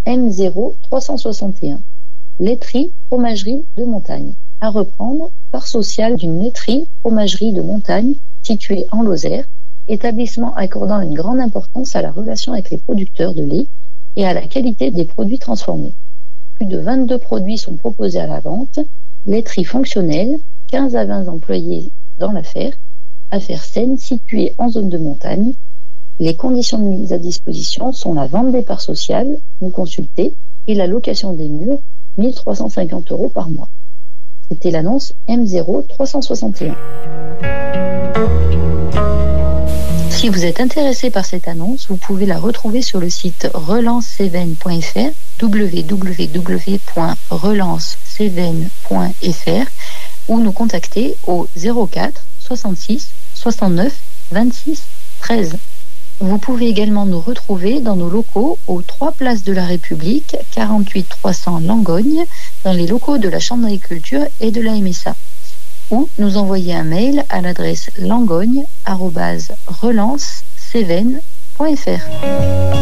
M0361. Laiterie, fromagerie de montagne. À reprendre, part sociale d'une laiterie, fromagerie de montagne située en Lozère, établissement accordant une grande importance à la relation avec les producteurs de lait et à la qualité des produits transformés. Plus de 22 produits sont proposés à la vente. Laiterie fonctionnelle, 15 à 20 employés dans l'affaire saine située en zone de montagne. Les conditions de mise à disposition sont la vente des parts sociales, nous consulter, et la location des murs, 1 350 € par mois. C'était l'annonce M0361. Si vous êtes intéressé par cette annonce, vous pouvez la retrouver sur le site relancecévennes.fr, www.relancecévennes.fr, ou nous contacter au 04 66 69 26 13. Vous pouvez également nous retrouver dans nos locaux aux 3 places de la République, 48 300 Langogne, dans les locaux de la Chambre d'agriculture et de la MSA. Ou nous envoyer un mail à l'adresse langogne@relancecévennes.fr.